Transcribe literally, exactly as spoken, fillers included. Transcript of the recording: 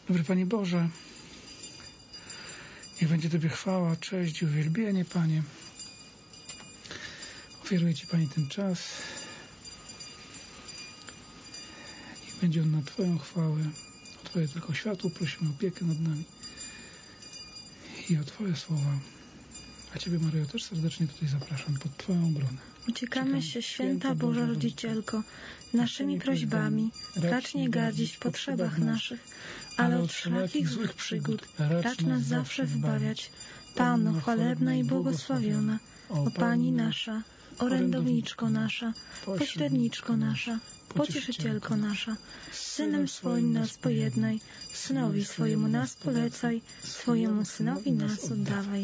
Dobry Panie Boże, niech będzie Tobie chwała, cześć i uwielbienie, Panie. Ofiaruję Ci, Panie, ten czas. Niech będzie on na Twoją chwałę. O Twoje tylko światło prosimy, opiekę nad nami i o Twoje słowa. A Ciebie, Maryjo, też serdecznie tutaj zapraszam pod Twoją obronę. Uciekamy się, święta Boża Rodzicielko, naszymi prośbami, racz nie gardzić w potrzebach naszych, ale od wszelakich złych przygód racz nas zawsze wybawiać. Panno chwalebna i błogosławiona, o Pani nasza, orędowniczko nasza, pośredniczko nasza, pocieszycielko nasza, z Synem swoim nas pojednaj, Synowi swojemu nas polecaj, swojemu Synowi nas oddawaj.